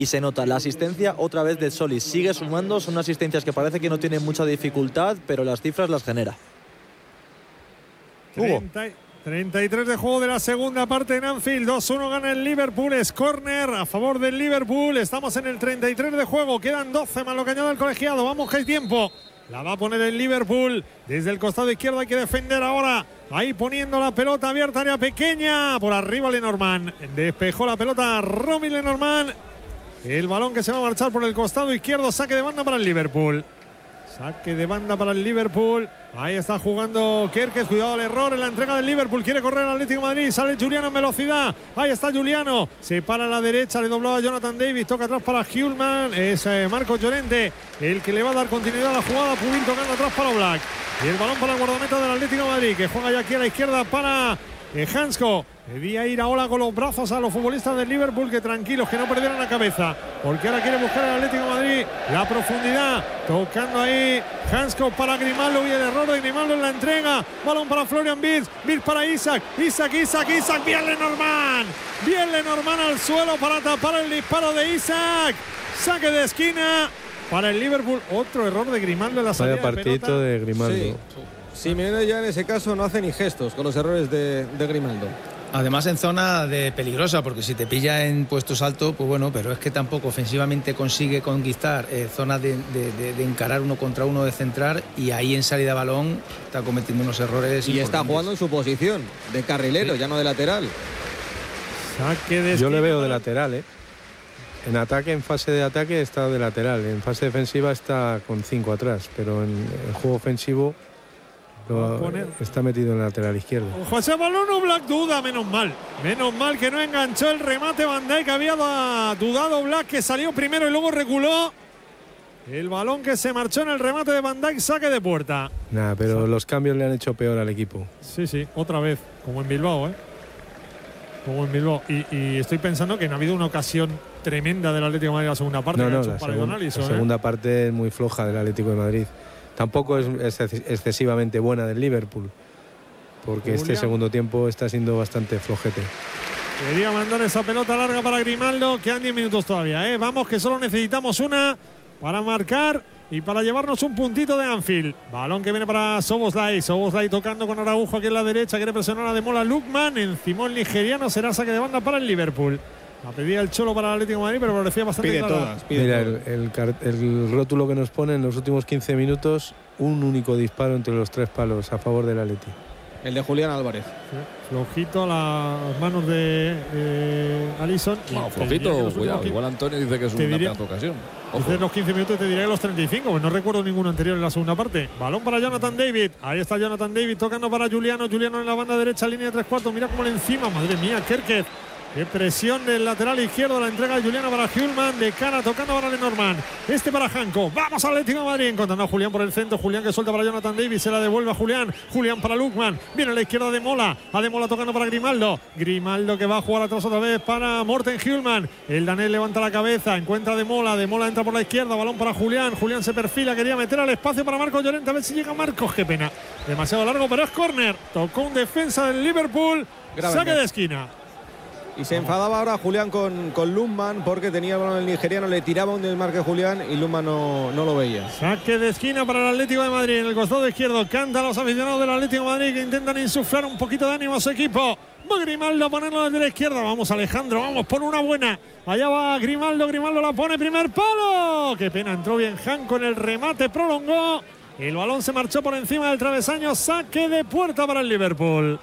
y se nota la asistencia otra vez de Solis. Sigue sumando, son asistencias que parece que no tienen mucha dificultad, pero las cifras las genera. 33 de juego de la segunda parte en Anfield. 2-1 gana el Liverpool. Es córner a favor del Liverpool. Estamos en el 33 de juego. Quedan 12 más lo que añade el colegiado. Vamos que hay tiempo. La va a poner el Liverpool. Desde el costado izquierdo hay que defender ahora. Ahí poniendo la pelota abierta, área pequeña. Por arriba Lenormand. Despejó la pelota Romy Lenormand. El balón que se va a marchar por el costado izquierdo. Saque de banda para el Liverpool. Saque de banda para el Liverpool. Ahí está jugando Kerkez. Cuidado el error en la entrega del Liverpool. Quiere correr el Atlético de Madrid. Sale Juliano en velocidad. Ahí está Juliano. Se para a la derecha. Le doblaba a Jonathan Davis. Toca atrás para Hjulman. Es Marcos Llorente el que le va a dar continuidad a la jugada. Pubín tocando atrás para Oblak. Y el balón para el guardameta del Atlético de Madrid, que juega ya aquí a la izquierda para Hansko. Debía ir ahora con los brazos a los futbolistas del Liverpool, que tranquilos, que no perdieran la cabeza, porque ahora quiere buscar el Atlético de Madrid la profundidad, tocando ahí Hansko para Grimaldo, y el error de Grimaldo en la entrega. Balón para Florian Wirtz, Wirtz para Isaac, bien Lenormand al suelo para tapar el disparo de Isaac. Saque de esquina para el Liverpool. Otro error de Grimaldo en la salida. Vaya partidito de Grimaldo. Sí. Simeone ya en ese caso no hace ni gestos con los errores de Grimaldo. Además en zona de peligrosa, porque si te pilla en puestos altos, pues bueno, pero es que tampoco ofensivamente consigue conquistar zonas de encarar uno contra uno, de centrar, y ahí en salida de balón está cometiendo unos errores y está jugando en su posición de carrilero, sí, ya no de lateral. Yo le veo de lateral, En ataque, en fase de ataque está de lateral, en fase defensiva está con 5 atrás, pero en el juego ofensivo está metido en el lateral izquierdo. José balón, Oblak duda, menos mal que no enganchó el remate Van Dijk. Había dudado Oblak, que salió primero y luego reculó. El balón que se marchó en el remate de Van Dijk, saque de puerta. Pero los cambios le han hecho peor al equipo. Sí, otra vez, como en Bilbao, y estoy pensando que no ha habido una ocasión tremenda del Atlético de Madrid en la segunda parte. La segunda parte es muy floja del Atlético de Madrid. Tampoco es excesivamente buena del Liverpool, porque este segundo tiempo está siendo bastante flojete. Quería mandar esa pelota larga para Grimaldo. Quedan 10 minutos todavía, Vamos, que solo necesitamos una para marcar y para llevarnos un puntito de Anfield. Balón que viene para Szoboszlai tocando con Araujo aquí en la derecha. Quiere presionar a Demola Lookman. Encima el nigeriano, será saque de banda para el Liverpool. La pedía el Cholo para el Atlético de Madrid, pero parecía bastante clara. Mira, el rótulo que nos pone en los últimos 15 minutos, un único disparo entre los 3 palos a favor del Atleti. El de Julián Álvarez. Sí, flojito las manos de Alisson. Flojito, cuidado. Igual Antonio dice que es una pedazo ocasión. Dice los 15 minutos, te diré los 35, pues no recuerdo ninguno anterior en la segunda parte. Balón para Jonathan David. Ahí está Jonathan David tocando para Juliano en la banda derecha, línea de 3/4. Mira cómo le encima, madre mía, Kerkez. Qué presión del lateral izquierdo, la entrega de Juliano para Hjulman, de cara tocando para Lenormand. Para Hanko. Vamos al Atlético de Madrid, encontrando a Julián por el centro. Julián que suelta para Jonathan Davis, se la devuelve a Julián. Julián para Lookman. Viene a la izquierda de Mola. A Demola tocando para Grimaldo. Grimaldo que va a jugar atrás otra vez para Morten Hjulman. El danés levanta la cabeza, encuentra a Demola. Demola entra por la izquierda, balón para Julián. Julián se perfila, quería meter al espacio para Marcos Llorente. A ver si llega Marcos, qué pena. Demasiado largo, pero es córner. Tocó un defensa del Liverpool. Saque de esquina. Y se enfadaba ahora Julián con Lookman, porque tenía el balón el nigeriano, le tiraba un desmarque Julián y Lookman no lo veía. Saque de esquina para el Atlético de Madrid. En el costado izquierdo cantan los aficionados del Atlético de Madrid, que intentan insuflar un poquito de ánimo a su equipo. Va Grimaldo a ponerlo desde la izquierda. Vamos, Alejandro, vamos por una buena. Allá va Grimaldo la pone, primer palo. Qué pena, entró bien Hanko en el remate, prolongó. El balón se marchó por encima del travesaño. Saque de puerta para el Liverpool.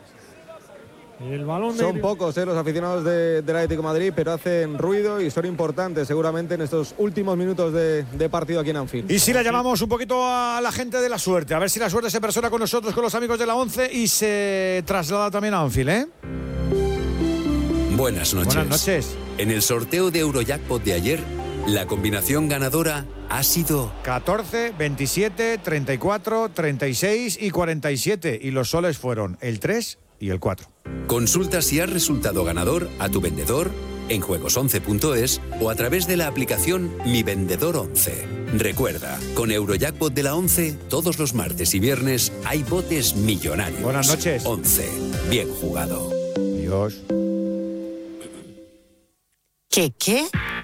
El balón son pocos los aficionados del Atlético de Madrid, pero hacen ruido y son importantes seguramente en estos últimos minutos de partido aquí en Anfield. Y si la llamamos un poquito a la gente de la suerte, a ver si la suerte se persona con nosotros, con los amigos de la 11, y se traslada también a Anfield, Buenas noches. Buenas noches. En el sorteo de Eurojackpot de ayer, la combinación ganadora ha sido 14, 27, 34, 36 y 47. Y los soles fueron el 3 y el 4. Consulta si has resultado ganador a tu vendedor en juegos11.es o a través de la aplicación Mi Vendedor 11. Recuerda, con Eurojackpot de la 11, todos los martes y viernes hay botes millonarios. Buenas noches. 11. Bien jugado. Adiós. ¿Qué?